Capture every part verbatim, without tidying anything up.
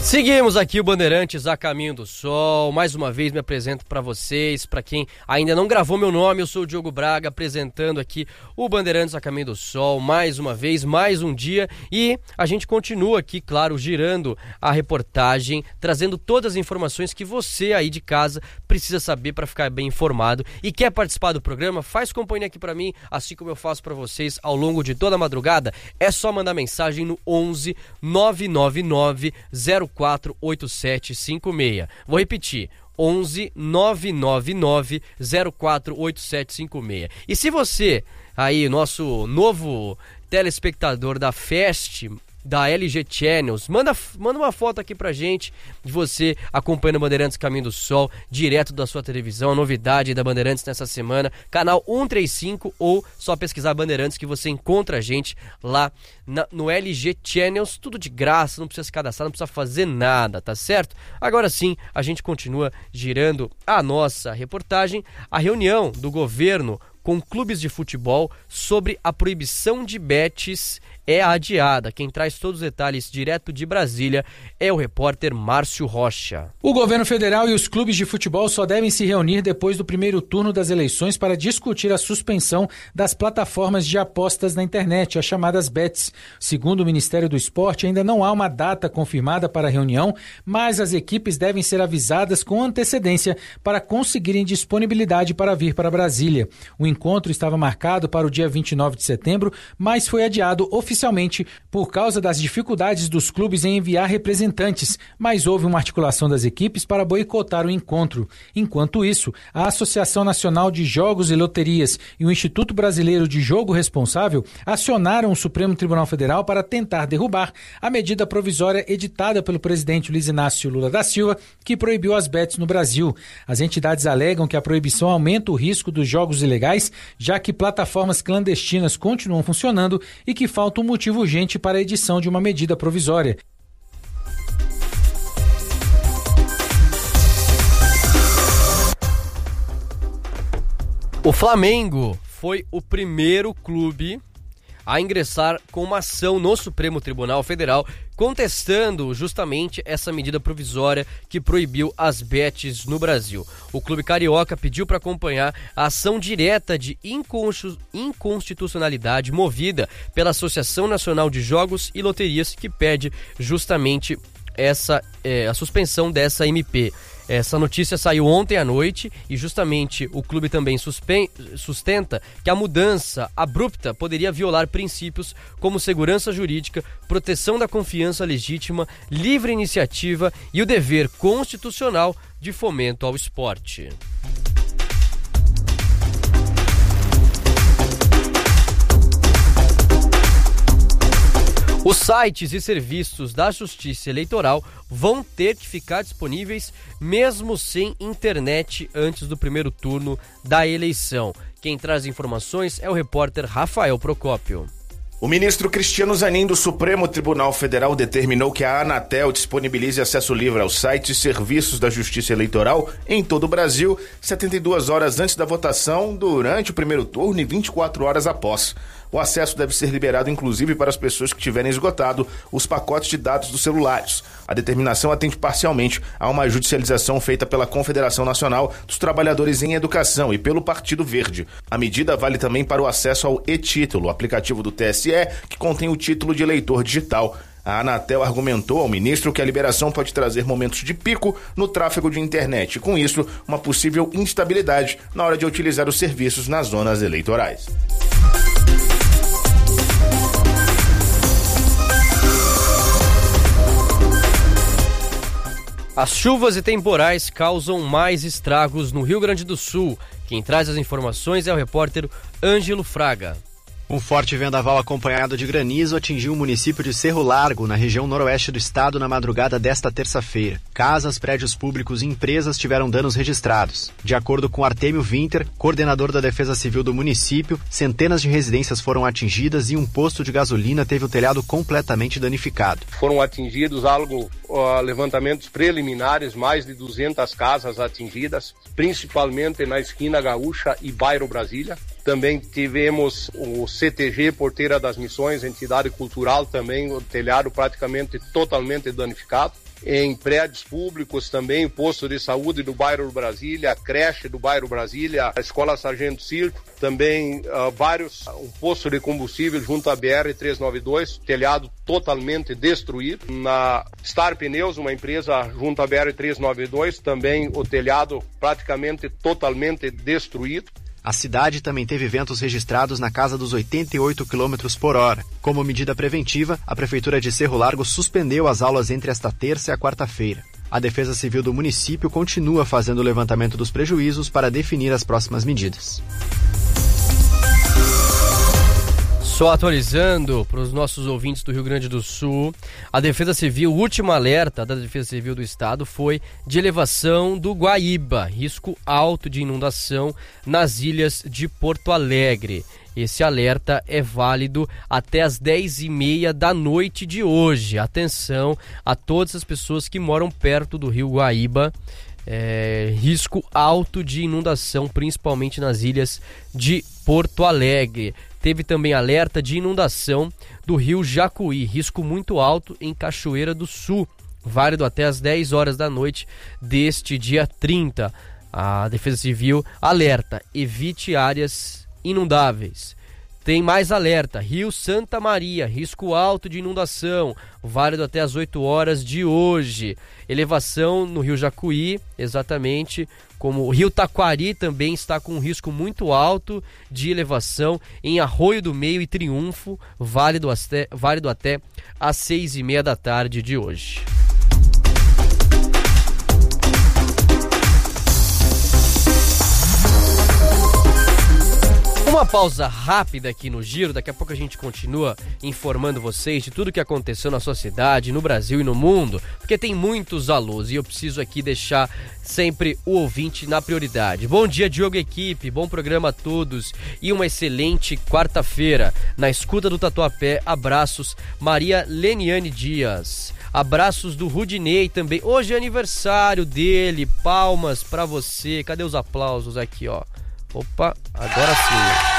Seguimos aqui o Bandeirantes a Caminho do Sol. Mais uma vez me apresento para vocês, para quem ainda não gravou meu nome, eu sou o Diogo Braga, apresentando aqui o Bandeirantes a Caminho do Sol, mais uma vez, mais um dia, e a gente continua aqui, claro, girando a reportagem, trazendo todas as informações que você aí de casa precisa saber para ficar bem informado. E quer participar do programa? Faz companhia aqui para mim, assim como eu faço para vocês ao longo de toda a madrugada. É só mandar mensagem no onze nove nove nove zero quatro oito sete cinco seis. Vou repetir, onze nove nove nove zero quatro oito sete cinco seis. E se você, aí, nosso novo telespectador da Fest, da L G Channels, manda, manda uma foto aqui pra gente de você acompanhando Bandeirantes Caminho do Sol, direto da sua televisão, a novidade da Bandeirantes nessa semana, canal cento e trinta e cinco, ou só pesquisar Bandeirantes que você encontra a gente lá na, no L G Channels, tudo de graça, não precisa se cadastrar, não precisa fazer nada, tá certo? Agora sim, a gente continua girando a nossa reportagem, a reunião do governo com clubes de futebol sobre a proibição de bets é adiada. Quem traz todos os detalhes direto de Brasília é o repórter Márcio Rocha. O governo federal e os clubes de futebol só devem se reunir depois do primeiro turno das eleições para discutir a suspensão das plataformas de apostas na internet, as chamadas bets. Segundo o Ministério do Esporte, ainda não há uma data confirmada para a reunião, mas as equipes devem ser avisadas com antecedência para conseguirem disponibilidade para vir para Brasília. O encontro estava marcado para o dia vinte e nove de setembro, mas foi adiado oficialmente Oficialmente por causa das dificuldades dos clubes em enviar representantes, mas houve uma articulação das equipes para boicotar o encontro. Enquanto isso, a Associação Nacional de Jogos e Loterias e o Instituto Brasileiro de Jogo Responsável acionaram o Supremo Tribunal Federal para tentar derrubar a medida provisória editada pelo presidente Luiz Inácio Lula da Silva, que proibiu as bets no Brasil. As entidades alegam que a proibição aumenta o risco dos jogos ilegais, já que plataformas clandestinas continuam funcionando e que falta um motivo urgente para a edição de uma medida provisória. O Flamengo foi o primeiro clube a ingressar com uma ação no Supremo Tribunal Federal, contestando justamente essa medida provisória que proibiu as bets no Brasil. O clube carioca pediu para acompanhar a ação direta de inconstitucionalidade movida pela Associação Nacional de Jogos e Loterias, que pede justamente essa, é, a suspensão dessa M P. Essa notícia saiu ontem à noite e justamente o clube também suspen- sustenta que a mudança abrupta poderia violar princípios como segurança jurídica, proteção da confiança legítima, livre iniciativa e o dever constitucional de fomento ao esporte. Os sites e serviços da Justiça Eleitoral vão ter que ficar disponíveis mesmo sem internet antes do primeiro turno da eleição. Quem traz informações é o repórter Rafael Procópio. O ministro Cristiano Zanin do Supremo Tribunal Federal determinou que a Anatel disponibilize acesso livre aos sites e serviços da Justiça Eleitoral em todo o Brasil, setenta e duas horas antes da votação, durante o primeiro turno e vinte e quatro horas após. O acesso deve ser liberado inclusive para as pessoas que tiverem esgotado os pacotes de dados dos celulares. A determinação atende parcialmente a uma judicialização feita pela Confederação Nacional dos Trabalhadores em Educação e pelo Partido Verde. A medida vale também para o acesso ao e-título, aplicativo do T S E que contém o título de eleitor digital. A Anatel argumentou ao ministro que a liberação pode trazer momentos de pico no tráfego de internet e, com isso, uma possível instabilidade na hora de utilizar os serviços nas zonas eleitorais. As chuvas e temporais causam mais estragos no Rio Grande do Sul. Quem traz as informações é o repórter Ângelo Fraga. Um forte vendaval acompanhado de granizo atingiu o município de Cerro Largo, na região noroeste do estado, na madrugada desta terça-feira. Casas, prédios públicos e empresas tiveram danos registrados. De acordo com Artêmio Winter, coordenador da Defesa Civil do município, centenas de residências foram atingidas e um posto de gasolina teve o telhado completamente danificado. Foram atingidos algo, uh, levantamentos preliminares, mais de duzentas casas atingidas, principalmente na esquina Gaúcha e bairro Brasília. Também tivemos o C T G, Porteira das Missões, entidade cultural, também o telhado praticamente totalmente danificado. em prédios públicos também, o posto de saúde do bairro Brasília, a creche do bairro Brasília, a escola Sargento Circo, também uh, vários, um posto de combustível junto à B R trezentos e noventa e dois, telhado totalmente destruído. Na Star Pneus, uma empresa junto à B R trezentos e noventa e dois, também o telhado praticamente totalmente destruído. A cidade também teve ventos registrados na casa dos oitenta e oito quilômetros por hora. Como medida preventiva, a Prefeitura de Cerro Largo suspendeu as aulas entre esta terça e a quarta-feira. A Defesa Civil do município continua fazendo o levantamento dos prejuízos para definir as próximas medidas. Só atualizando para os nossos ouvintes do Rio Grande do Sul, a Defesa Civil, o último alerta da Defesa Civil do Estado foi de elevação do Guaíba, risco alto de inundação nas ilhas de Porto Alegre. Esse alerta é válido até as dez e meia da noite de hoje. Atenção a todas as pessoas que moram perto do rio Guaíba. É, risco alto de inundação, principalmente nas ilhas de Porto Alegre. Teve também alerta de inundação do rio Jacuí, risco muito alto em Cachoeira do Sul, válido até as dez horas da noite deste dia trinta. A Defesa Civil alerta, evite áreas inundáveis. Tem mais alerta, Rio Santa Maria, risco alto de inundação, válido até as oito horas de hoje. Elevação no Rio Jacuí, exatamente, como o Rio Taquari também está com um risco muito alto de elevação em Arroio do Meio e Triunfo, válido até, válido até às seis e meia da tarde de hoje. Uma pausa rápida aqui no Giro, daqui a pouco a gente continua informando vocês de tudo que aconteceu na sua cidade, no Brasil e no mundo, porque tem muitos alôs e eu preciso aqui deixar sempre o ouvinte na prioridade. Bom dia, Diogo e equipe, bom programa a todos e uma excelente quarta-feira. Na escuta do Tatuapé, abraços, Maria Leniane Dias. Abraços do Rudinei também, hoje é aniversário dele, palmas pra você, cadê os aplausos aqui, ó? Opa, agora sim.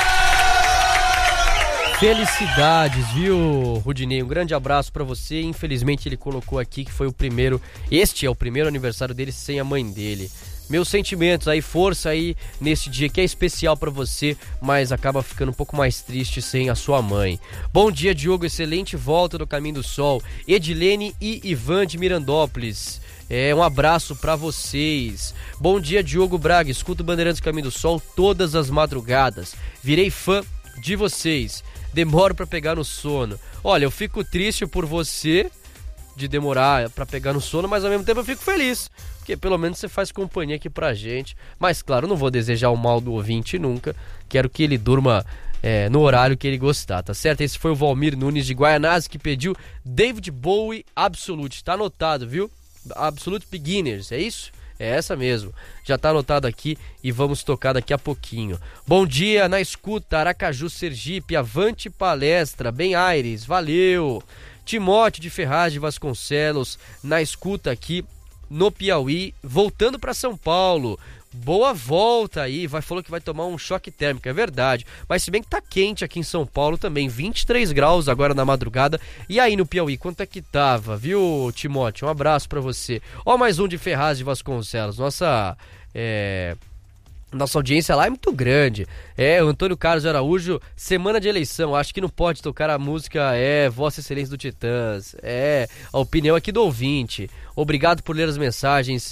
Felicidades, viu, Rudinei? Um grande abraço pra você. Infelizmente ele colocou aqui que foi o primeiro, este é o primeiro aniversário dele sem a mãe dele. Meus sentimentos aí, força aí nesse dia que é especial pra você, mas acaba ficando um pouco mais triste sem a sua mãe. Bom dia, Diogo, excelente volta do Caminho do Sol. Edilene e Ivan de Mirandópolis. É, um abraço pra vocês. Bom dia, Diogo Braga. Escuto Bandeirantes Caminho do Sol todas as madrugadas. Virei fã de vocês. Demoro pra pegar no sono. Olha, eu fico triste por você de demorar pra pegar no sono, mas ao mesmo tempo eu fico feliz, porque pelo menos você faz companhia aqui pra gente. Mas claro, não vou desejar o mal do ouvinte nunca. Quero que ele durma é, no horário que ele gostar, tá certo? Esse foi o Valmir Nunes de Guaianazes que pediu David Bowie Absolute. Tá anotado, viu? Absolute Beginners, é isso? É essa mesmo, já tá anotado aqui e vamos tocar daqui a pouquinho. Bom dia, na escuta, Aracaju, Sergipe, avante palestra, bem Aires, valeu. Timóteo de Ferraz de Vasconcelos, na escuta aqui no Piauí, voltando para São Paulo. Boa volta aí, vai, falou que vai tomar um choque térmico, é verdade, mas se bem que tá quente aqui em São Paulo também, vinte e três graus agora na madrugada. E aí no Piauí, quanto é que tava, viu, Timóteo? Um abraço pra você. Ó, mais um de Ferraz de Vasconcelos, nossa, é... nossa audiência lá é muito grande. É, o Antônio Carlos Araújo, semana de eleição, acho que não pode tocar a música é Vossa Excelência do Titãs. É, a opinião aqui do ouvinte. Obrigado por ler as mensagens.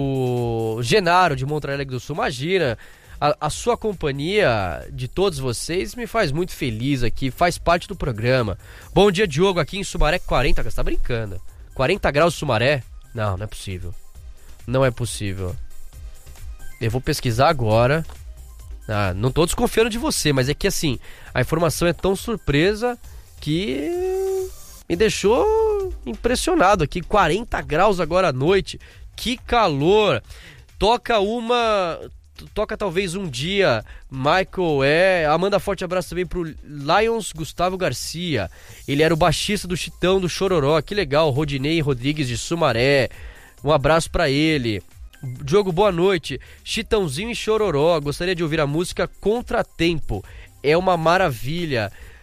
O Genaro de Monte Alegre do Sul, imagina, a, a sua companhia de todos vocês me faz muito feliz aqui, faz parte do programa. Bom dia, Diogo, aqui em Sumaré, quarenta, você tá brincando? quarenta graus Sumaré? Não, não é possível. Não é possível. Eu vou pesquisar agora. Ah, não tô desconfiando de você, mas é que assim, a informação é tão surpresa que me deixou impressionado aqui. quarenta graus agora à noite. Que calor. Toca uma... Toca talvez um dia, Michael, é... Amanda, forte abraço também pro Lions Gustavo Garcia. Ele era o baixista do Chitão do Chororó. Que legal, Rodinei Rodrigues de Sumaré. Um abraço pra ele. Diogo, boa noite. Chitãozinho e Chororó, gostaria de ouvir a música Contratempo, é uma maravilha.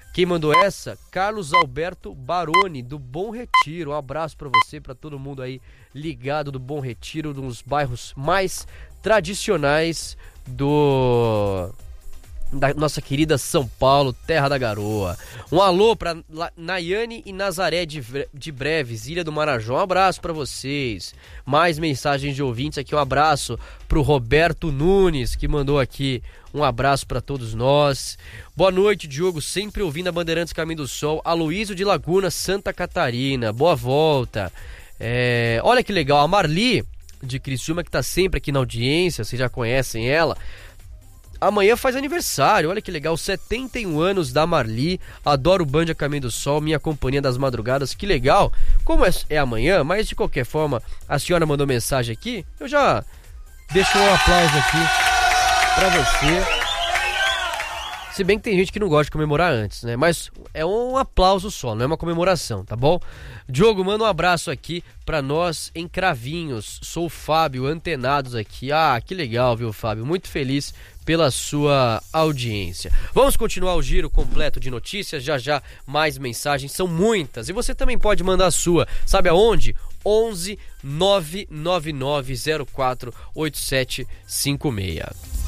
Quem mandou essa? Carlos Alberto Baroni, do Bom Retiro. Um abraço para você, para todo mundo aí ligado do Bom Retiro, um dos bairros mais tradicionais do... da nossa querida São Paulo, terra da garoa. Um alô pra Nayane e Nazaré de, de Breves, Ilha do Marajó. Um abraço pra vocês. Mais mensagens de ouvintes aqui. Um abraço pro Roberto Nunes, que mandou aqui um abraço pra todos nós. Boa noite, Diogo, sempre ouvindo a Bandeirantes Caminho do Sol. Aloísio de Laguna, Santa Catarina. Boa volta. É... Olha que legal, a Marli de Criciúma, que tá sempre aqui na audiência, vocês já conhecem ela. Amanhã faz aniversário, olha que legal, setenta e um anos da Marli. Adoro o Band a Caminho do Sol, minha companhia das madrugadas, que legal. Como é, é amanhã, mas de qualquer forma, a senhora mandou mensagem aqui, eu já deixo um aplauso aqui pra você. Se bem que tem gente que não gosta de comemorar antes, né? Mas é um aplauso só, não é uma comemoração, tá bom? Diogo, manda um abraço aqui pra nós em Cravinhos. Sou o Fábio, antenados aqui. Ah, que legal, viu, Fábio? Muito feliz pela sua audiência. Vamos continuar o giro completo de notícias, já já mais mensagens, são muitas. E você também pode mandar a sua, sabe aonde? onze nove nove nove zero quatro oito sete cinco seis.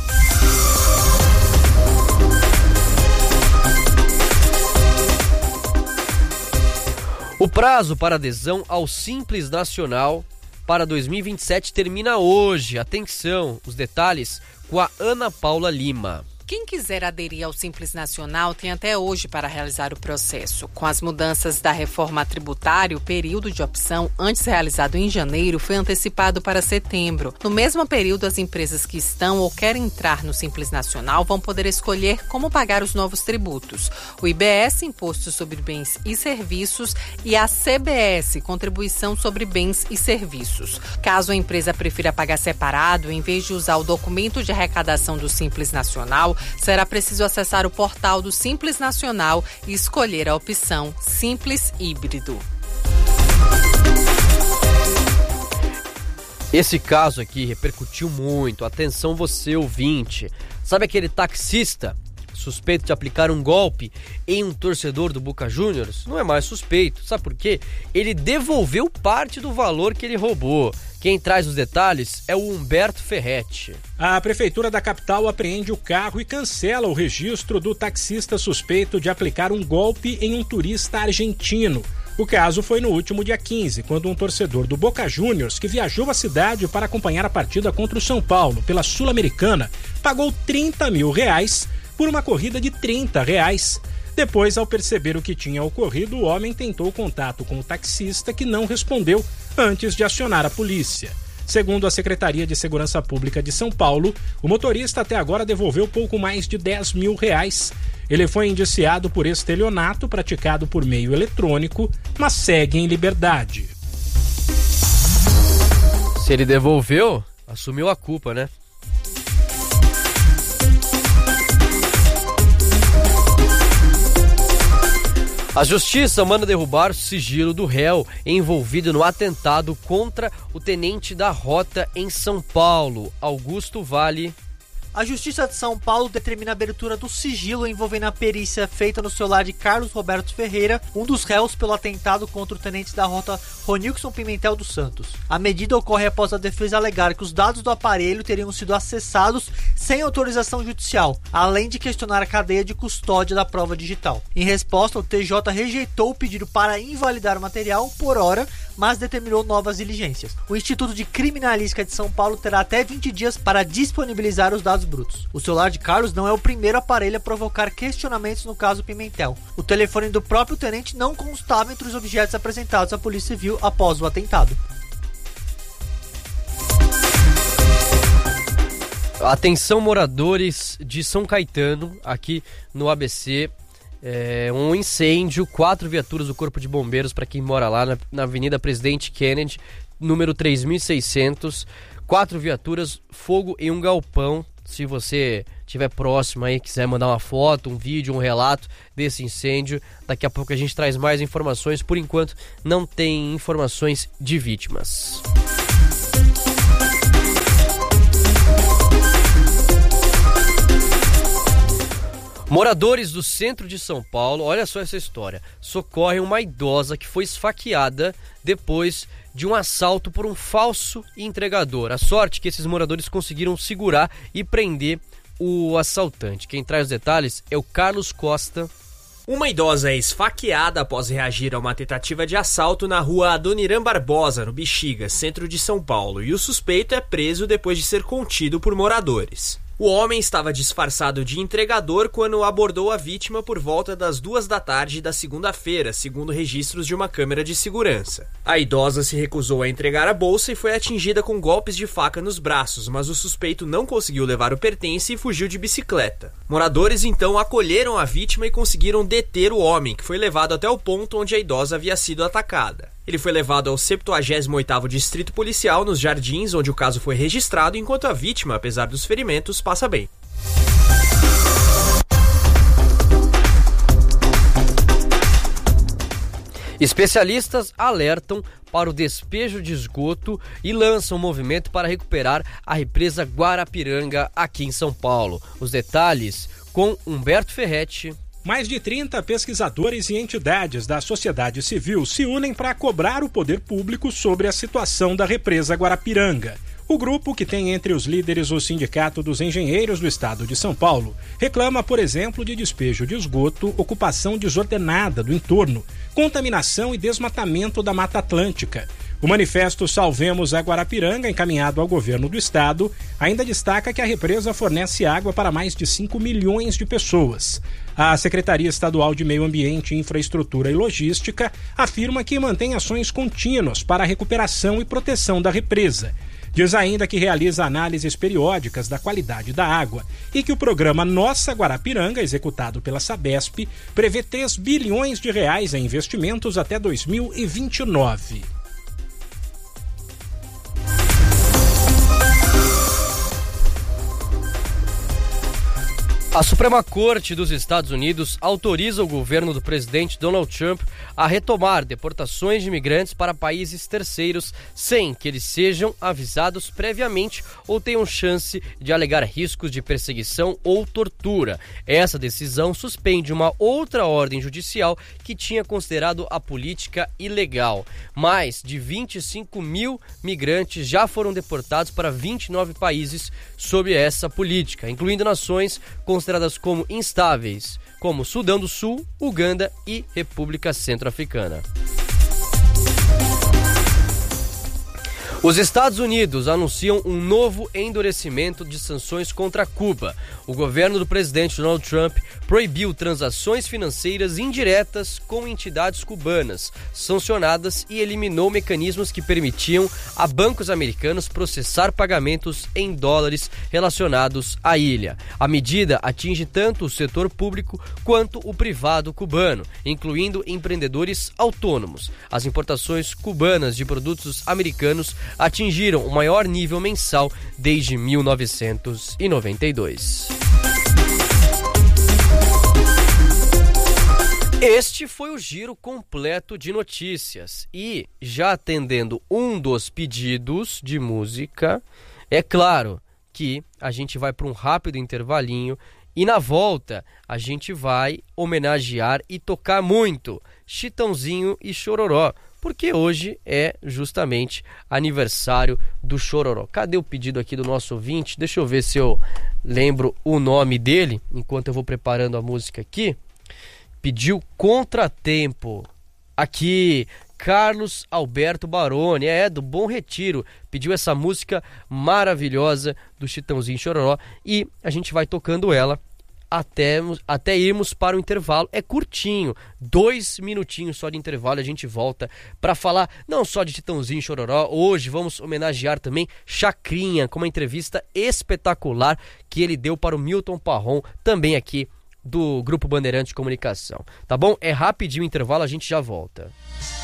O prazo para adesão ao Simples Nacional para dois mil e vinte e sete termina hoje. Atenção, os detalhes com a Ana Paula Lima. Quem quiser aderir ao Simples Nacional tem até hoje para realizar o processo. Com as mudanças da reforma tributária, o período de opção, antes realizado em janeiro, foi antecipado para setembro. No mesmo período, as empresas que estão ou querem entrar no Simples Nacional vão poder escolher como pagar os novos tributos. O I B S, Imposto sobre Bens e Serviços, e a C B S, Contribuição sobre Bens e Serviços. Caso a empresa prefira pagar separado, em vez de usar o documento de arrecadação do Simples Nacional, será preciso acessar o portal do Simples Nacional e escolher a opção Simples Híbrido. Esse caso aqui repercutiu muito. Atenção você, ouvinte. Sabe aquele taxista suspeito de aplicar um golpe em um torcedor do Boca Juniors? Não é mais suspeito. Sabe por quê? Ele devolveu parte do valor que ele roubou. Quem traz os detalhes é o Humberto Ferretti. A Prefeitura da capital apreende o carro e cancela o registro do taxista suspeito de aplicar um golpe em um turista argentino. O caso foi no último dia quinze, quando um torcedor do Boca Juniors, que viajou à cidade para acompanhar a partida contra o São Paulo pela Sul-Americana, pagou trinta mil reais por uma corrida de trinta reais. Depois, ao perceber o que tinha ocorrido, o homem tentou contato com o taxista, que não respondeu antes de acionar a polícia. Segundo a Secretaria de Segurança Pública de São Paulo, o motorista até agora devolveu pouco mais de dez mil reais. Ele foi indiciado por estelionato praticado por meio eletrônico, mas segue em liberdade. Se ele devolveu, assumiu a culpa, né? A justiça manda derrubar o sigilo do réu envolvido no atentado contra o tenente da Rota em São Paulo, Augusto Vale. A Justiça de São Paulo determina a abertura do sigilo envolvendo a perícia feita no celular de Carlos Roberto Ferreira, um dos réus pelo atentado contra o tenente da Rota Ronilson Pimentel dos Santos. A medida ocorre após a defesa alegar que os dados do aparelho teriam sido acessados sem autorização judicial, além de questionar a cadeia de custódia da prova digital. Em resposta, o T J rejeitou o pedido para invalidar o material por hora, mas determinou novas diligências. O Instituto de Criminalística de São Paulo terá até vinte dias para disponibilizar os dados brutos. O celular de Carlos não é o primeiro aparelho a provocar questionamentos no caso Pimentel. O telefone do próprio tenente não constava entre os objetos apresentados à Polícia Civil após o atentado. Atenção, moradores de São Caetano, aqui no A B C. É, um incêndio, quatro viaturas do Corpo de Bombeiros para quem mora lá na, na Avenida Presidente Kennedy, número três mil e seiscentos. Quatro viaturas, fogo em um galpão. Se você estiver próximo aí, quiser mandar uma foto, um vídeo, um relato desse incêndio, daqui a pouco a gente traz mais informações. Por enquanto, não tem informações de vítimas. Moradores do centro de São Paulo, olha só essa história, socorrem uma idosa que foi esfaqueada depois de um assalto por um falso entregador. A sorte é que esses moradores conseguiram segurar e prender o assaltante. Quem traz os detalhes é o Carlos Costa. Uma idosa é esfaqueada após reagir a uma tentativa de assalto na rua Adoniran Barbosa, no Bexiga, centro de São Paulo, e o suspeito é preso depois de ser contido por moradores. O homem estava disfarçado de entregador quando abordou a vítima por volta das duas da tarde da segunda-feira, segundo registros de uma câmera de segurança. A idosa se recusou a entregar a bolsa e foi atingida com golpes de faca nos braços, mas o suspeito não conseguiu levar o pertence e fugiu de bicicleta. Moradores então acolheram a vítima e conseguiram deter o homem, que foi levado até o ponto onde a idosa havia sido atacada. Ele foi levado ao septuagésimo oitavo Distrito Policial, nos Jardins, onde o caso foi registrado, enquanto a vítima, apesar dos ferimentos, passa bem. Especialistas alertam para o despejo de esgoto e lançam um movimento para recuperar a represa Guarapiranga aqui em São Paulo. Os detalhes com Humberto Ferretti. Mais de trinta pesquisadores e entidades da sociedade civil se unem para cobrar o poder público sobre a situação da represa Guarapiranga. O grupo, que tem entre os líderes o Sindicato dos Engenheiros do Estado de São Paulo, reclama, por exemplo, de despejo de esgoto, ocupação desordenada do entorno, contaminação e desmatamento da Mata Atlântica. O manifesto Salvemos a Guarapiranga, encaminhado ao governo do estado, ainda destaca que a represa fornece água para mais de cinco milhões de pessoas. A Secretaria Estadual de Meio Ambiente, Infraestrutura e Logística afirma que mantém ações contínuas para a recuperação e proteção da represa. Diz ainda que realiza análises periódicas da qualidade da água e que o programa Nossa Guarapiranga, executado pela Sabesp, prevê três bilhões de reais em investimentos até dois mil e vinte e nove. A Suprema Corte dos Estados Unidos autoriza o governo do presidente Donald Trump a retomar deportações de imigrantes para países terceiros sem que eles sejam avisados previamente ou tenham chance de alegar riscos de perseguição ou tortura. Essa decisão suspende uma outra ordem judicial que tinha considerado a política ilegal. Mais de vinte e cinco mil migrantes já foram deportados para vinte e nove países sob essa política, incluindo nações com consideradas como instáveis, como Sudão do Sul, Uganda e República Centro-Africana. Os Estados Unidos anunciam um novo endurecimento de sanções contra Cuba. O governo do presidente Donald Trump proibiu transações financeiras indiretas com entidades cubanas sancionadas e eliminou mecanismos que permitiam a bancos americanos processar pagamentos em dólares relacionados à ilha. A medida atinge tanto o setor público quanto o privado cubano, incluindo empreendedores autônomos. As importações cubanas de produtos americanos atingiram o maior nível mensal desde mil novecentos e noventa e dois. Este foi o giro completo de notícias e, já atendendo um dos pedidos de música, é claro que a gente vai para um rápido intervalinho e na volta a gente vai homenagear e tocar muito Chitãozinho e Chororó, porque hoje é justamente aniversário do Chororó. Cadê o pedido aqui do nosso ouvinte? Deixa eu ver se eu lembro o nome dele, enquanto eu vou preparando a música aqui. Pediu Contratempo. Aqui, Carlos Alberto Baroni, é do Bom Retiro, pediu essa música maravilhosa do Chitãozinho e Chororó e a gente vai tocando ela até, até irmos para o intervalo. É curtinho, dois minutinhos só de intervalo, a gente volta para falar não só de Chitãozinho e Chororó. Hoje vamos homenagear também Chacrinha, com uma entrevista espetacular que ele deu para o Milton Parron, também aqui do Grupo Bandeirante de Comunicação. Tá bom? É rapidinho o intervalo, a gente já volta.